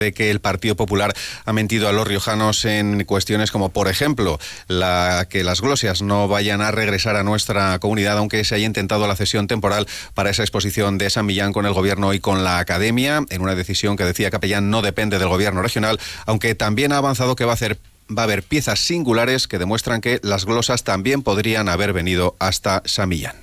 de que el Partido Popular ha mentido a los riojanos en cuestiones como, por ejemplo, que las glosias no vayan a regresar a nuestra comunidad, aunque se haya intentado la cesión temporal para esa exposición de San Millán con el Gobierno y con la Academia, en una decisión que, decía Capellán, no depende del Gobierno regional, aunque también ha avanzado que va a haber piezas singulares que demuestran que las glosas también podrían haber venido hasta San Millán.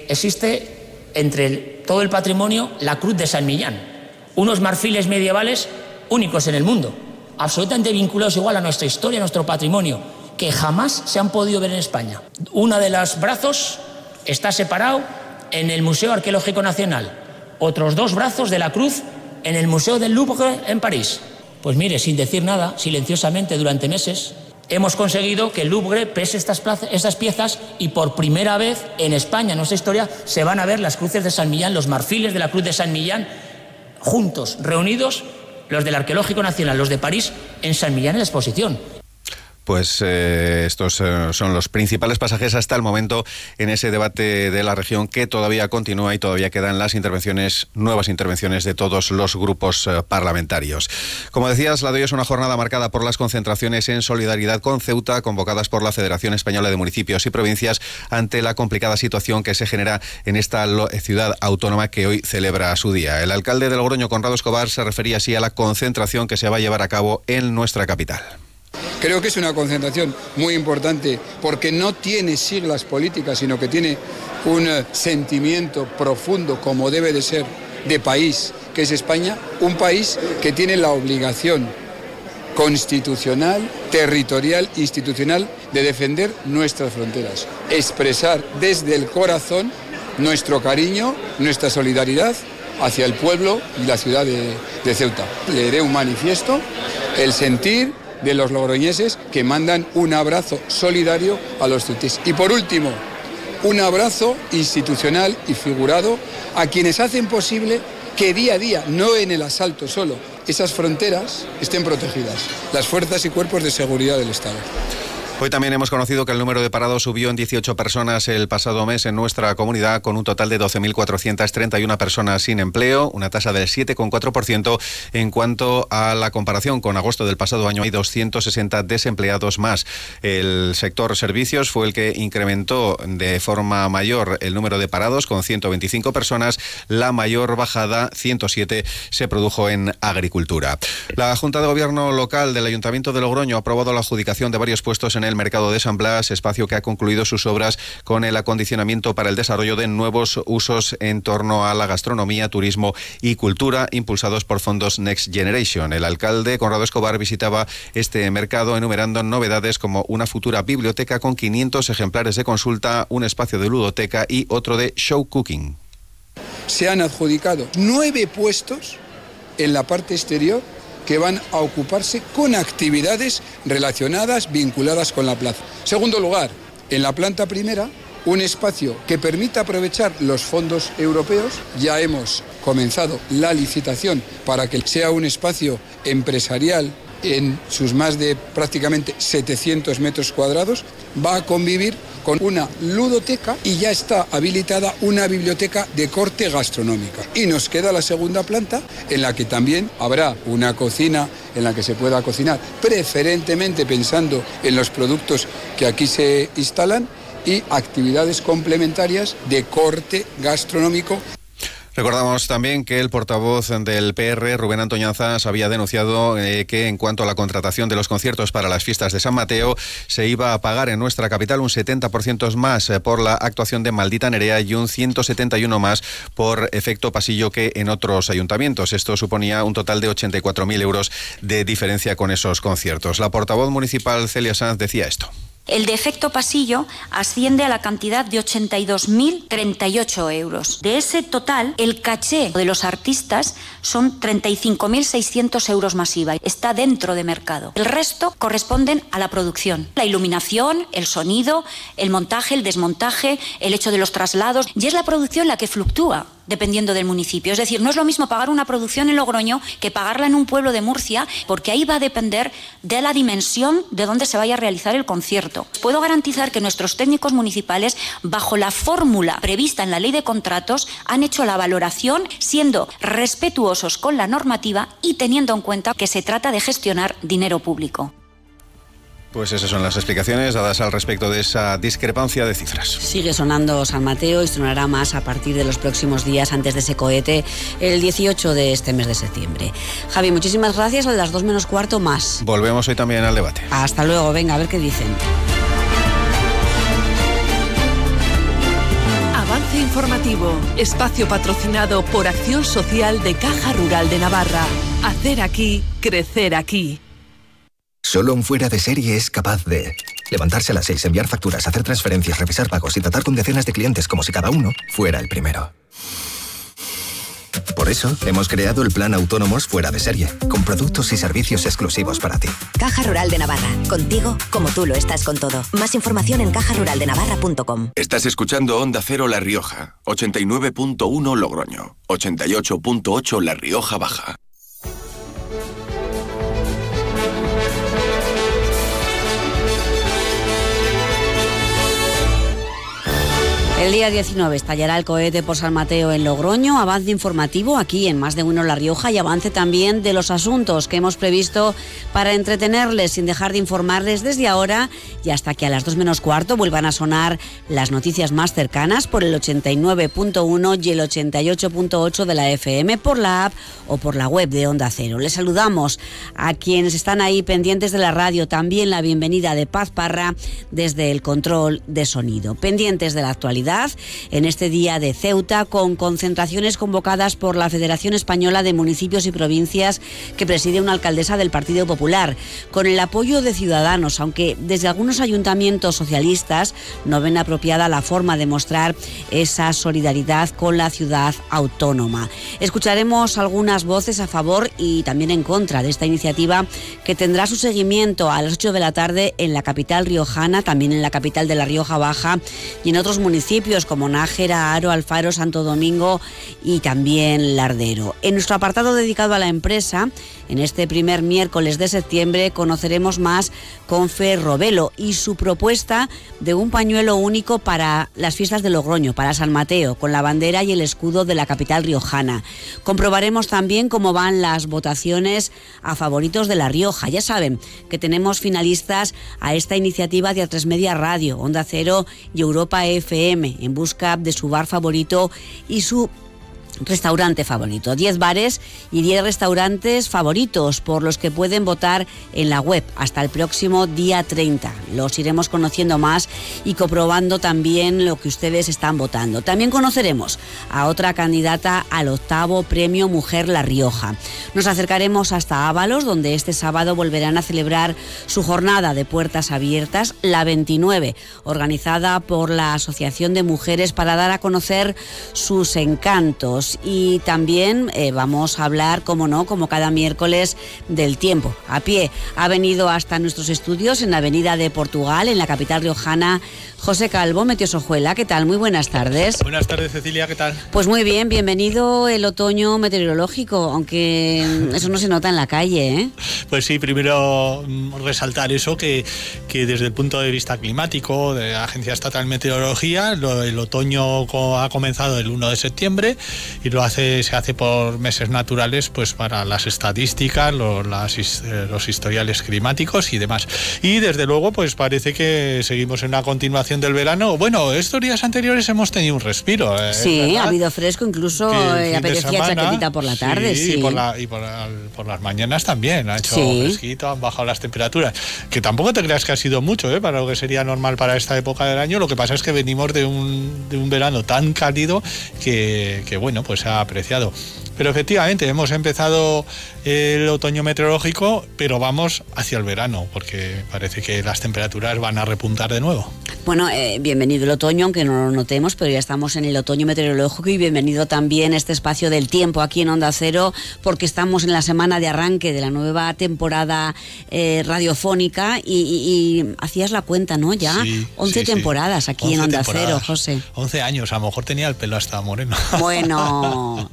Existe entre todo el patrimonio la Cruz de San Millán, unos marfiles medievales únicos en el mundo, absolutamente vinculados igual a nuestra historia, a nuestro patrimonio, que jamás se han podido ver en España. Uno de los brazos está separado en el Museo Arqueológico Nacional, otros dos brazos de la cruz en el Museo del Louvre en París. Pues mire, sin decir nada, silenciosamente durante meses, hemos conseguido que el Louvre pese estas piezas y por primera vez en España, en nuestra historia, se van a ver las cruces de San Millán, los marfiles de la Cruz de San Millán, juntos, reunidos, los del Arqueológico Nacional, los de París, en San Millán en la exposición. Pues estos son los principales pasajes hasta el momento en ese debate de la región que todavía continúa y todavía quedan las nuevas intervenciones de todos los grupos parlamentarios. Como decías, la de hoy es una jornada marcada por las concentraciones en solidaridad con Ceuta, convocadas por la Federación Española de Municipios y Provincias ante la complicada situación que se genera en esta ciudad autónoma que hoy celebra su día. El alcalde de Logroño, Conrado Escobar, se refería así a la concentración que se va a llevar a cabo en nuestra capital. Creo que es una concentración muy importante porque no tiene siglas políticas, sino que tiene un sentimiento profundo, como debe de ser, de país, que es España, un país que tiene la obligación constitucional, territorial, institucional, de defender nuestras fronteras, expresar desde el corazón nuestro cariño, nuestra solidaridad hacia el pueblo y la ciudad de Ceuta. Leeré un manifiesto, el sentir de los logroñeses que mandan un abrazo solidario a los ceutíes. Y por último, un abrazo institucional y figurado a quienes hacen posible que día a día, no en el asalto solo, esas fronteras estén protegidas, las fuerzas y cuerpos de seguridad del Estado. Hoy también hemos conocido que el número de parados subió en 18 personas el pasado mes en nuestra comunidad, con un total de 12.431 personas sin empleo, una tasa del 7,4%. En cuanto a la comparación con agosto del pasado año, hay 260 desempleados más. El sector servicios fue el que incrementó de forma mayor el número de parados, con 125 personas. La mayor bajada, 107, se produjo en agricultura. La Junta de Gobierno local del Ayuntamiento de Logroño ha aprobado la adjudicación de varios puestos en el mercado de San Blas, espacio que ha concluido sus obras con el acondicionamiento para el desarrollo de nuevos usos en torno a la gastronomía, turismo y cultura, impulsados por fondos Next Generation. El alcalde, Conrado Escobar, visitaba este mercado enumerando novedades como una futura biblioteca con 500 ejemplares de consulta, un espacio de ludoteca y otro de show cooking. Se han adjudicado 9 puestos en la parte exterior que van a ocuparse con actividades relacionadas, vinculadas con la plaza. Segundo lugar, en la planta primera, un espacio que permita aprovechar los fondos europeos. Ya hemos comenzado la licitación para que sea un espacio empresarial en sus más de prácticamente 700 metros cuadrados. Va a convivir con una ludoteca y ya está habilitada una biblioteca de corte gastronómica. Y nos queda la segunda planta, en la que también habrá una cocina en la que se pueda cocinar, preferentemente pensando en los productos que aquí se instalan, y actividades complementarias de corte gastronómico. Recordamos también que el portavoz del PR, Rubén Antoñanzas, había denunciado que en cuanto a la contratación de los conciertos para las fiestas de San Mateo, se iba a pagar en nuestra capital un 70% más por la actuación de Maldita Nerea y un 171 más por Efecto Pasillo que en otros ayuntamientos. Esto suponía un total de 84.000 euros de diferencia con esos conciertos. La portavoz municipal, Celia Sanz, decía esto. El de Efecto Pasillo asciende a la cantidad de 82.038 euros. De ese total, el caché de los artistas son 35.600 euros más IVA. Está dentro de mercado. El resto corresponden a la producción. La iluminación, el sonido, el montaje, el desmontaje, el hecho de los traslados. Y es la producción la que fluctúa. dependiendo del municipio. Es decir, no es lo mismo pagar una producción en Logroño que pagarla en un pueblo de Murcia, porque ahí va a depender de la dimensión de dónde se vaya a realizar el concierto. Puedo garantizar que nuestros técnicos municipales, bajo la fórmula prevista en la ley de contratos, han hecho la valoración siendo respetuosos con la normativa y teniendo en cuenta que se trata de gestionar dinero público. Pues esas son las explicaciones dadas al respecto de esa discrepancia de cifras. Sigue sonando San Mateo y sonará más a partir de los próximos días antes de ese cohete, el 18 de este mes de septiembre. Javi, muchísimas gracias. A las 2 menos cuarto más. Volvemos hoy también al debate. Hasta luego, venga, a ver qué dicen. Avance informativo, espacio patrocinado por Acción Social de Caja Rural de Navarra. Hacer aquí, crecer aquí. Solo un fuera de serie es capaz de levantarse a las 6, enviar facturas, hacer transferencias, revisar pagos y tratar con decenas de clientes como si cada uno fuera el primero. Por eso, hemos creado el Plan Autónomos Fuera de Serie, con productos y servicios exclusivos para ti. Caja Rural de Navarra, contigo como tú lo estás con todo. Más información en cajaruraldenavarra.com. Estás escuchando Onda Cero La Rioja, 89.1 Logroño, 88.8 La Rioja Baja. El día 19 estallará el cohete por San Mateo en Logroño. Avance informativo aquí en Más de Uno La Rioja y avance también de los asuntos que hemos previsto para entretenerles sin dejar de informarles desde ahora y hasta que a las 2 menos cuarto vuelvan a sonar las noticias más cercanas por el 89.1 y el 88.8 de la FM, por la app o por la web de Onda Cero. Les saludamos a quienes están ahí pendientes de la radio. También la bienvenida de Paz Parra desde el control de sonido. Pendientes de la actualidad en este día de Ceuta, con concentraciones convocadas por la Federación Española de Municipios y Provincias que preside una alcaldesa del Partido Popular, con el apoyo de Ciudadanos, aunque desde algunos ayuntamientos socialistas no ven apropiada la forma de mostrar esa solidaridad con la ciudad autónoma. Escucharemos algunas voces a favor y también en contra de esta iniciativa, que tendrá su seguimiento a las 8 de la tarde en la capital riojana, también en la capital de la Rioja Baja y en otros municipios como Nájera, Haro, Alfaro, Santo Domingo y también Lardero. En nuestro apartado dedicado a la empresa, en este primer miércoles de septiembre, conoceremos más con Ferrovelo y su propuesta de un pañuelo único para las fiestas de Logroño, para San Mateo, con la bandera y el escudo de la capital riojana. Comprobaremos también cómo van las votaciones a favoritos de La Rioja. Ya saben que tenemos finalistas a esta iniciativa de A3 Media Radio, Onda Cero y Europa FM, en busca de su bar favorito y su restaurante favorito. 10 bares y 10 restaurantes favoritos por los que pueden votar en la web hasta el próximo día 30. Los iremos conociendo más y comprobando también lo que ustedes están votando. También conoceremos a otra candidata al 8º Premio Mujer La Rioja. Nos acercaremos hasta Ábalos, donde este sábado volverán a celebrar su jornada de puertas abiertas, la 29, organizada por la Asociación de Mujeres para dar a conocer sus encantos. Y también vamos a hablar, como no, como cada miércoles, del tiempo. A pie ha venido hasta nuestros estudios en la Avenida de Portugal, en la capital riojana, José Calvo, Meteosojuela. ¿Qué tal? Muy buenas tardes. Buenas tardes, Cecilia, ¿qué tal? Pues muy bien, bienvenido el otoño meteorológico, aunque eso no se nota en la calle, ¿eh? Pues sí, primero resaltar eso, que desde el punto de vista climático de la Agencia Estatal de Meteorología, el otoño ha comenzado el 1 de septiembre y se hace por meses naturales, pues para las estadísticas, los historiales climáticos y demás. Y desde luego, pues parece que seguimos en una continuación del verano. Bueno, estos días anteriores hemos tenido un respiro. Sí, ha habido fresco, incluso apetecía chaquetita por la tarde. Sí. Y por las mañanas también ha hecho fresquito, han bajado las temperaturas. Que tampoco te creas que ha sido mucho, para lo que sería normal para esta época del año. Lo que pasa es que venimos de un verano tan cálido que bueno, pues se ha apreciado. Pero efectivamente hemos empezado el otoño meteorológico, pero vamos hacia el verano, porque parece que las temperaturas van a repuntar de nuevo. Bueno, bienvenido el otoño, aunque no lo notemos, pero ya estamos en el otoño meteorológico, y bienvenido también este espacio del tiempo aquí en Onda Cero, porque estamos en la semana de arranque de la nueva temporada radiofónica y hacías la cuenta, ¿no? Ya sí, 11 temporadas aquí en Onda Cero, José. 11 años, a lo mejor tenía el pelo hasta moreno. Bueno,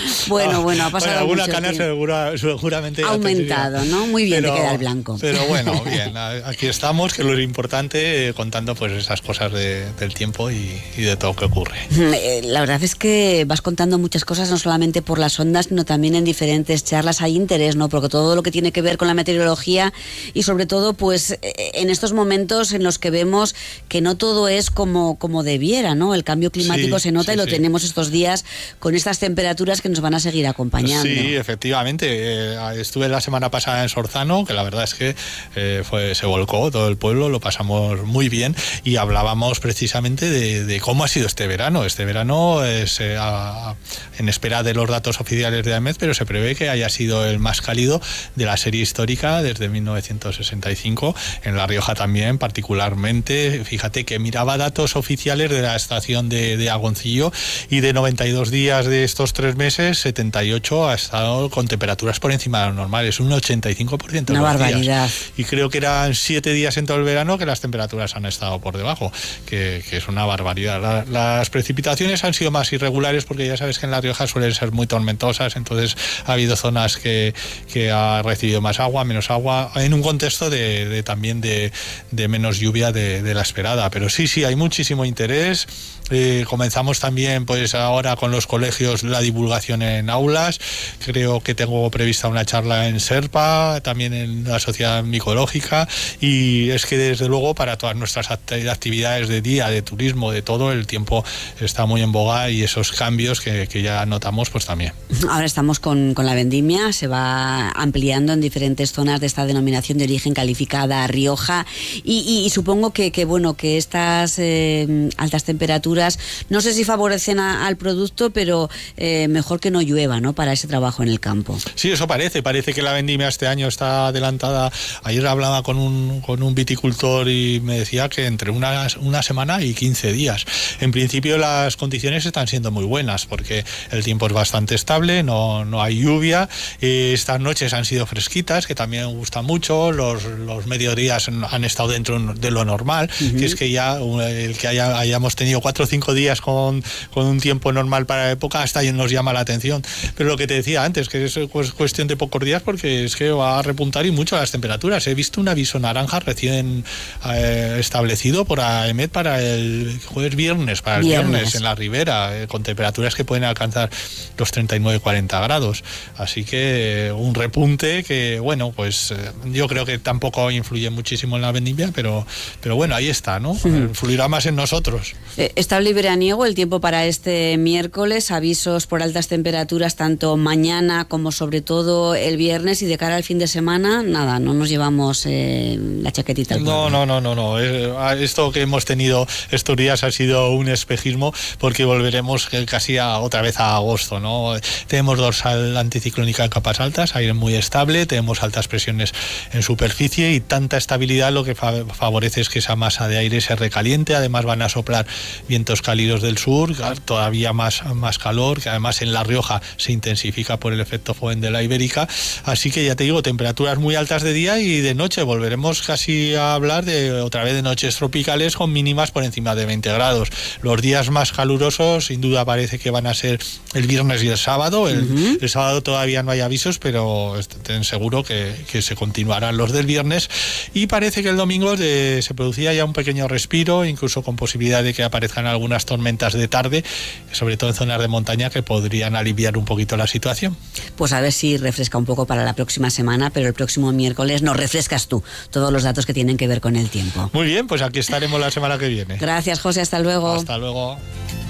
ha pasado alguna mucho cana seguramente ha aumentado, ¿no? Muy bien, te queda el blanco. Pero bueno, bien, aquí estamos, que es lo importante, contando pues esas cosas del tiempo y de todo que ocurre. La verdad es que vas contando muchas cosas, no solamente por las ondas, sino también en diferentes charlas. Hay interés, ¿no? Porque todo lo que tiene que ver con la meteorología, y sobre todo pues en estos momentos en los que vemos que no todo es como debiera, ¿no? El cambio climático se nota, y lo tenemos estos días con estas temperaturas que nos van a seguir acompañando. Sí, efectivamente. Estuve la semana pasada en Sorzano, que la verdad es que se volcó todo el pueblo, lo pasamos muy bien, y hablábamos precisamente de cómo ha sido este verano. Este verano es en espera de los datos oficiales de AEMET, pero se prevé que haya sido el más cálido de la serie histórica desde 1965. En La Rioja también, particularmente. Fíjate que miraba datos oficiales de la estación de Agoncillo, y de 92 días de estos 3 meses, 78 ha estado con temperaturas por encima de lo normal. Es un 85%. Una barbaridad. Y creo que eran 7 días en todo el verano que las temperaturas han estado por debajo, que es una barbaridad. Las precipitaciones han sido más irregulares, porque ya sabes que en La Rioja suelen ser muy tormentosas, entonces ha habido zonas que ha recibido más agua, menos agua, en un contexto también de menos lluvia de la esperada. Pero sí, hay muchísimo interés. Comenzamos también pues ahora con los colegios la divulgación en aulas. Creo que tengo prevista una charla en SERPA, también en la Sociedad Micológica, y es que desde luego para todas nuestras actividades de día, de turismo, de todo, el tiempo está muy en boga, y esos cambios que ya notamos pues también. Ahora estamos con la vendimia, se va ampliando en diferentes zonas de esta denominación de origen calificada Rioja, y supongo que estas altas temperaturas no sé si favorecen al producto, pero mejor que no llueva, ¿no? Para ese trabajo en el campo. Sí, eso parece que la vendimia este año está adelantada. Ayer hablaba con un viticultor y me decía que entre una semana y 15 días. En principio las condiciones están siendo muy buenas, porque el tiempo es bastante estable, no hay lluvia. Estas noches han sido fresquitas, que también gusta mucho. Los mediodías han estado dentro de lo normal, que es que ya el que hayamos tenido 4 o 5 días con un tiempo normal para la época, hasta ahí nos llama la atención. Pero lo que te decía antes, que es cuestión de pocos días, porque es que va a repuntar y mucho las temperaturas. He visto un aviso naranja recién establecido por AEMET para el viernes en la Ribera, con temperaturas que pueden alcanzar los 39-40 grados. Así que un repunte que, bueno, pues yo creo que tampoco influye muchísimo en la vendimia, pero bueno, ahí está, ¿no? Influirá más en nosotros. Estable y veraniego el tiempo para este miércoles, avisos por altas temperaturas tanto mañana como sobre todo el viernes, y de cara al fin de semana, nada, no nos llevamos la chaquetita al cuello. No. Esto que hemos tenido estos días ha sido un espejismo, porque volveremos casi otra vez a agosto, ¿no? Tenemos dorsal anticiclónica en capas altas, aire muy estable, tenemos altas presiones en superficie, y tanta estabilidad lo que favorece es que esa masa de aire se recaliente. Además van a soplar vientos cálidos del sur, todavía más calor, que además en La Rioja se intensifica por el efecto Foehn de la Ibérica. Así que ya te digo, temperaturas muy altas de día, y de noche volveremos casi a hablar otra vez de noches tropicales con mínimas por encima de 20 grados. Los días más calurosos sin duda parece que van a ser el viernes y el sábado. El sábado todavía no hay avisos, pero ten seguro que se continuarán los del viernes, y parece que el domingo se producía ya un pequeño respiro, incluso con posibilidad de que aparezcan algunas tormentas de tarde, sobre todo en zonas de montaña, que podrían aliviar un poquito la situación. Pues a ver si refresca un poco para la próxima semana, pero el próximo miércoles nos refrescas tú todos los datos que tienen que ver con el tiempo. Muy bien, pues aquí estaremos la semana que viene. Gracias, José, hasta luego. Hasta luego.